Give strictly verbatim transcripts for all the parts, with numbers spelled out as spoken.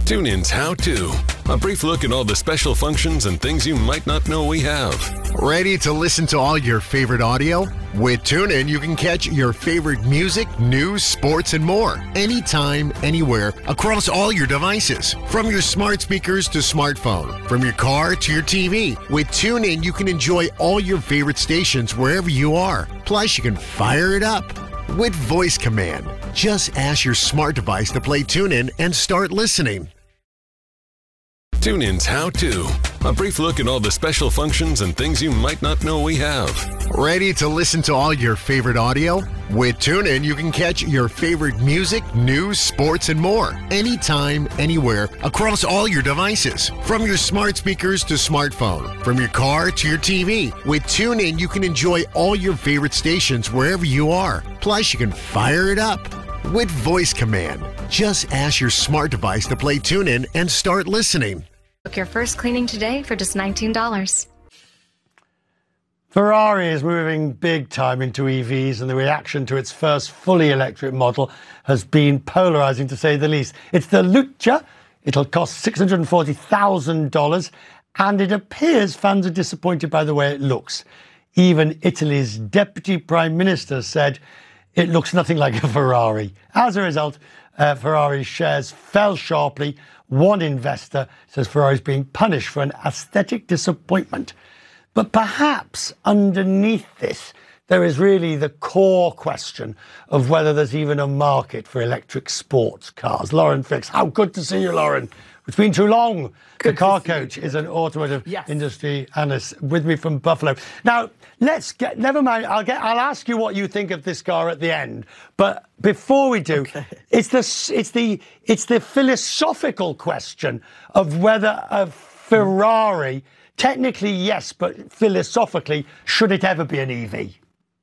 TuneIn's How To. A brief look at all the special functions and things you might not know we have. Ready to listen to all your favorite audio? With TuneIn, you can catch your favorite music, news, sports, and more anytime, anywhere, across all your devices. From your smart speakers to smartphone, from your car to your T V. With TuneIn, you can enjoy all your favorite stations wherever you are. Plus, you can fire it up with voice command. Just ask your smart device to play TuneIn and start listening. TuneIn's How To. A brief look at all the special functions and things you might not know we have. Ready to listen to all your favorite audio? With TuneIn, you can catch your favorite music, news, sports, and more anytime, anywhere, across all your devices. From your smart speakers to smartphone, from your car to your T V. With TuneIn, you can enjoy all your favorite stations wherever you are. Plus, you can fire it up with voice command. Just ask your smart device to play TuneIn and start listening. Book your first cleaning today for just nineteen dollars. Ferrari is moving big time into E Vs, and the reaction to its first fully electric model has been polarizing, to say the least. It's the Luccia. It'll cost six hundred forty thousand dollars, and it appears fans are disappointed by the way it looks. Even Italy's Deputy Prime Minister said it looks nothing like a Ferrari. As a result, uh, Ferrari's shares fell sharply. One investor says Ferrari is being punished for an aesthetic disappointment. But perhaps underneath this, there is really the core question of whether there's even a market for electric sports cars. Lauren Fix, how good to see you, Lauren. It's been too long. Good the Car to see Coach you. is an automotive Yes. industry analyst with me from Buffalo. Now, let's get, never mind, I'll get, I'll ask you what you think of this car at the end. But before we do, Okay. it's the, it's the, it's the philosophical question of whether a Ferrari, technically yes, but philosophically, should it ever be an E V?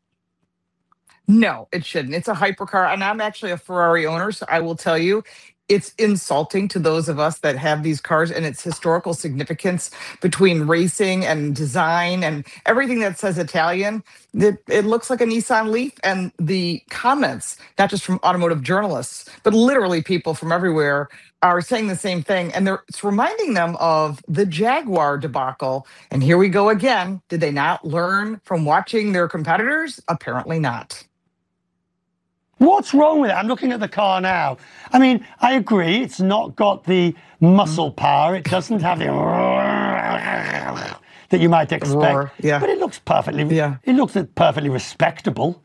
No, it shouldn't. It's a hypercar, and I'm actually a Ferrari owner, so I will tell you, it's insulting to those of us that have these cars and its historical significance between racing and design and everything that says Italian. It, it looks like a Nissan Leaf, and the comments, not just from automotive journalists, but literally people from everywhere, are saying the same thing. And they're, it's reminding them of the Jaguar debacle. And here we go again. Did they not learn from watching their competitors? Apparently not. What's wrong with it? I'm looking at the car now. I mean, I agree, it's not got the muscle power. It doesn't have the that you might expect. Roar, yeah. But it looks perfectly, Yeah. it looks perfectly respectable.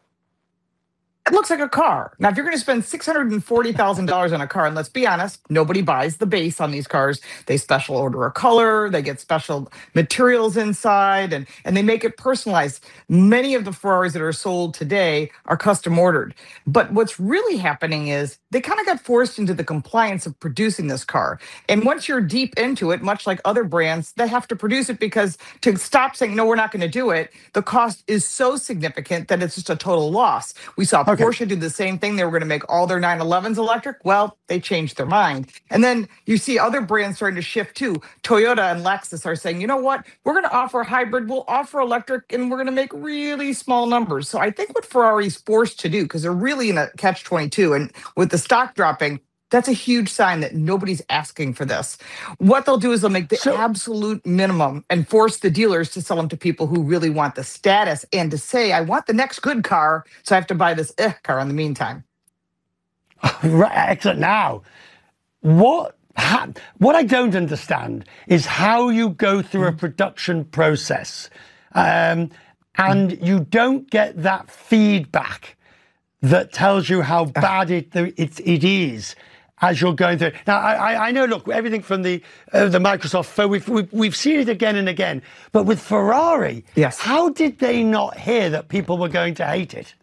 It looks like a car. Now, if you're going to spend six hundred forty thousand dollars on a car, and let's be honest, nobody buys the base on these cars. They special order a color, they get special materials inside, and, and they make it personalized. Many of the Ferraris that are sold today are custom ordered. But what's really happening is they kind of got forced into the compliance of producing this car. And once you're deep into it, much like other brands, they have to produce it because to stop saying, no, we're not going to do it, the cost is so significant that it's just a total loss. We saw Okay. Porsche did the same thing. They were going to make all their nine elevens electric. Well, they changed their mind. And then you see other brands starting to shift too. Toyota and Lexus are saying, you know what? We're going to offer hybrid, we'll offer electric, and we're going to make really small numbers. So I think what Ferrari's forced to do, because they're really in a catch twenty-two, and with the stock dropping, that's a huge sign that nobody's asking for this. What they'll do is they'll make the So- absolute minimum and force the dealers to sell them to people who really want the status and to say, I want the next good car, so I have to buy this eh car in the meantime. Right, excellent. Now, what ha, what I don't understand is how you go through a production process, um, and you don't get that feedback that tells you how bad it it, it is as you're going through it. Now, I, I know, look, everything from the uh, the Microsoft phone, we've, we've we've seen it again and again. But with Ferrari, Yes. how did they not hear that people were going to hate it?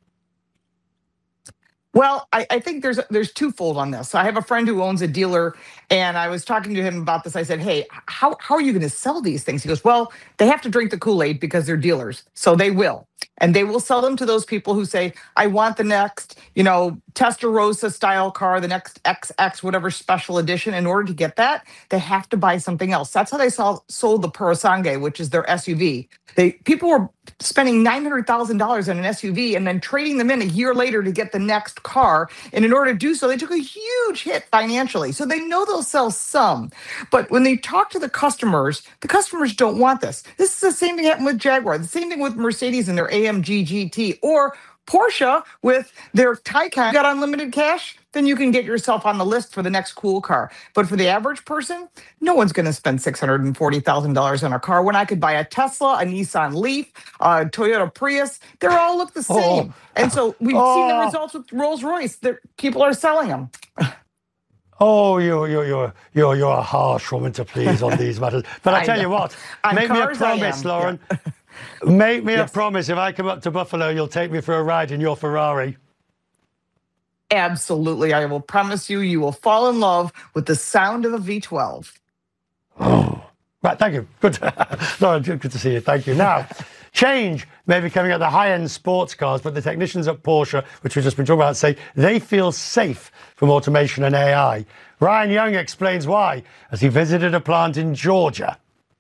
Well, I, I think there's there's twofold on this. I have a friend who owns a dealer, and I was talking to him about this. I said, hey, how, how are you going to sell these things? He goes, well, they have to drink the Kool-Aid because they're dealers. So they will. And they will sell them to those people who say, I want the next, you know, Testarossa style car, the next X X, whatever special edition. In order to get that, they have to buy something else. That's how they saw, sold the Purosangue, which is their S U V. They People were spending nine hundred thousand dollars on an S U V and then trading them in a year later to get the next car. And in order to do so, they took a huge hit financially. So they know they'll sell some. But when they talk to the customers, the customers don't want this. This is the same thing happened with Jaguar, the same thing with Mercedes and their A M G G T, or Porsche with their Taycan. Got unlimited cash? Then you can get yourself on the list for the next cool car. But for the average person, no one's going to spend six hundred forty thousand dollars on a car when I could buy a Tesla, a Nissan Leaf, a Toyota Prius. They all look the same. Oh. And so we've oh. seen the results with Rolls-Royce. They're, people are selling them. Oh, you're, you're, you're, you're, you're a harsh woman to please on these matters. But I, I tell know. you what, on make cars, me a promise, Lauren. Yeah. Make me yes. a promise. If I come up to Buffalo, you'll take me for a ride in your Ferrari. Absolutely. I will promise you, you will fall in love with the sound of a V twelve. Oh, right. Thank you. Good. Lauren, good to see you. Thank you. Now, change may be coming at the high-end sports cars, but the technicians at Porsche, which we've just been talking about, say they feel safe from automation and A I. Ryan Young explains why as he visited a plant in Georgia.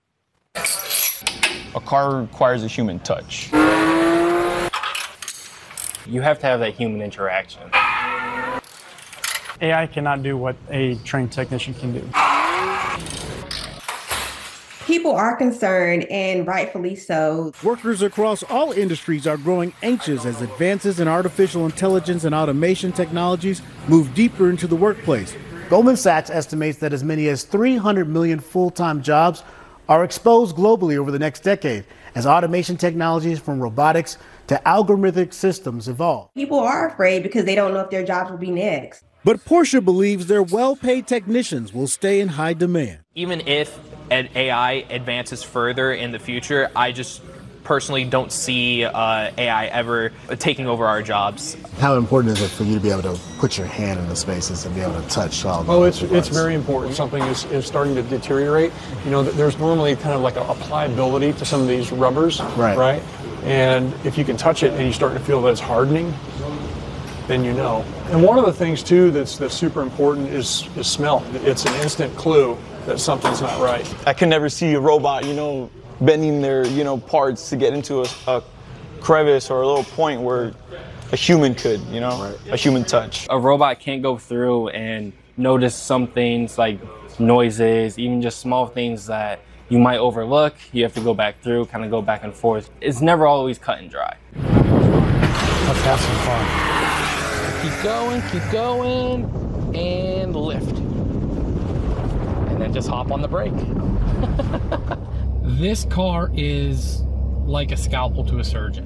A car requires a human touch. You have to have that human interaction. A I cannot do what a trained technician can do. People are concerned, and rightfully so. Workers across all industries are growing anxious as advances in artificial intelligence and automation technologies move deeper into the workplace. Goldman Sachs estimates that as many as three hundred million full-time jobs are exposed globally over the next decade as automation technologies from robotics to algorithmic systems evolve. People are afraid because they don't know if their jobs will be next. But Porsche believes their well-paid technicians will stay in high demand. Even if an A I advances further in the future, I just personally don't see uh, A I ever taking over our jobs. How important is it for you to be able to put your hand in the spaces and be able to touch all the Oh, it's it's very important. Something is, is starting to deteriorate. You know, there's normally kind of like a, a pliability to some of these rubbers, right? right? And if you can touch it and you start to feel that it's hardening, then you know. And one of the things too that's that's super important is, is smell. It's an instant clue that something's not right. I can never see a robot, you know, bending their, you know, parts to get into a, a crevice or a little point where a human could, you know, right. a human touch. A robot can't go through and notice some things like noises, even just small things that you might overlook. You have to go back through, kind of go back and forth. It's never always cut and dry. Let's have some fun. Keep going, keep going, and lift. And then just hop on the brake. This car is like a scalpel to a surgeon.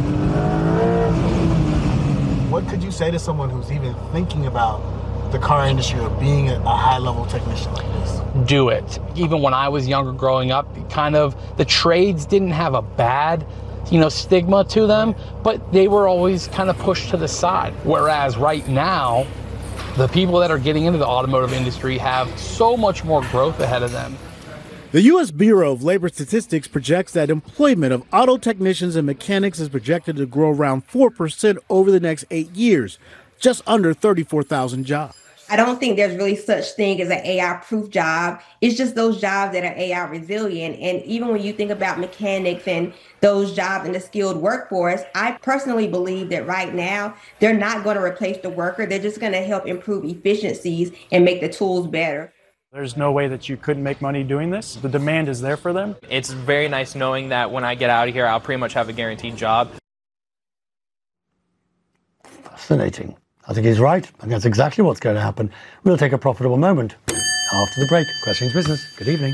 What could you say to someone who's even thinking about the car industry or being a, a high-level technician like this? Do it. Even when I was younger growing up, kind of the trades didn't have a bad, you know, stigma to them, but they were always kind of pushed to the side. Whereas right now, the people that are getting into the automotive industry have so much more growth ahead of them. The U S Bureau of Labor Statistics projects that employment of auto technicians and mechanics is projected to grow around four percent over the next eight years, just under thirty-four thousand jobs. I don't think there's really such thing as an A I-proof job. It's just those jobs that are A I resilient. And even when you think about mechanics and those jobs in the skilled workforce, I personally believe that right now, they're not going to replace the worker. They're just going to help improve efficiencies and make the tools better. There's no way that you couldn't make money doing this. The demand is there for them. It's very nice knowing that when I get out of here, I'll pretty much have a guaranteed job. Fascinating. I think he's right. I think that's exactly what's going to happen. We'll take a profitable moment after the break. Questions Business. Good evening.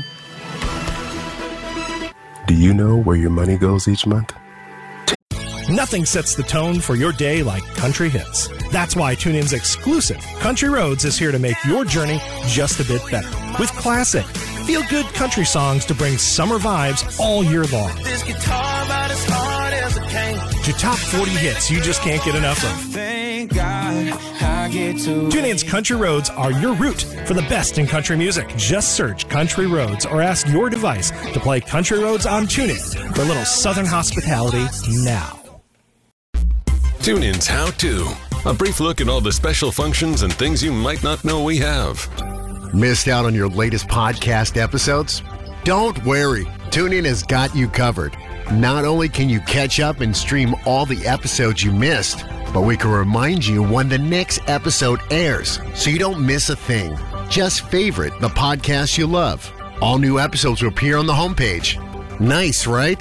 Do you know where your money goes each month? Nothing sets the tone for your day like country hits. That's why TuneIn's exclusive Country Roads is here to make your journey just a bit better. With classic, feel-good country songs to bring summer vibes all year long. This guitar about as hard as it can. To top forty hits you just can't get enough of. Thank God I get to TuneIn's Country Roads are your route for the best in country music. Just search Country Roads or ask your device to play Country Roads on TuneIn for a little southern hospitality now. TuneIn's How To. A brief look at all the special functions and things you might not know we have. Missed out on your latest podcast episodes? Don't worry. TuneIn has got you covered. Not only can you catch up and stream all the episodes you missed, but we can remind you when the next episode airs so you don't miss a thing. Just favorite the podcast you love. All new episodes will appear on the homepage. Nice, right?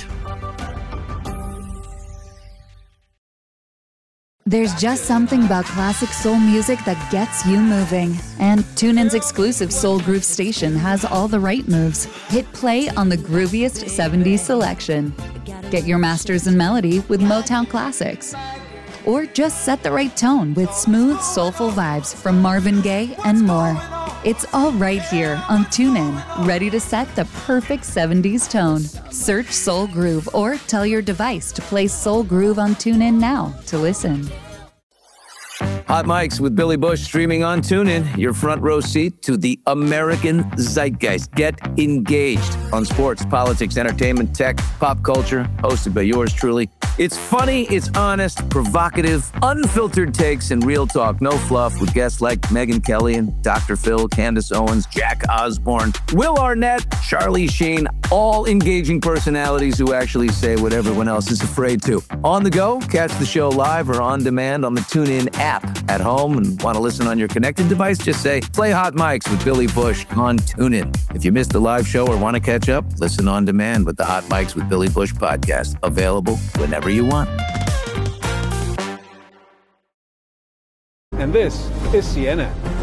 There's just something about classic soul music that gets you moving. And TuneIn's exclusive Soul Groove station has all the right moves. Hit play on the grooviest seventies selection. Get your masters in melody with Motown Classics. Or just set the right tone with smooth, soulful vibes from Marvin Gaye and more. It's all right here on TuneIn, ready to set the perfect seventies tone. Search Soul Groove or tell your device to play Soul Groove on TuneIn now to listen. Hot Mics with Billy Bush streaming on TuneIn, your front row seat to the American zeitgeist. Get engaged on sports, politics, entertainment, tech, pop culture, hosted by yours truly. It's funny, it's honest, provocative, unfiltered takes, and real talk. No fluff with guests like Megyn Kelly and Doctor Phil, Candace Owens, Jack Osborne, Will Arnett, Charlie Sheen, all engaging personalities who actually say what everyone else is afraid to. On the go, catch the show live or on demand on the TuneIn app. At home and want to listen on your connected device, just say, play Hot Mics with Billy Bush on TuneIn. If you missed the live show or want to catch up, listen on demand with the Hot Mics with Billy Bush podcast. Available whenever you want. And this is C N N.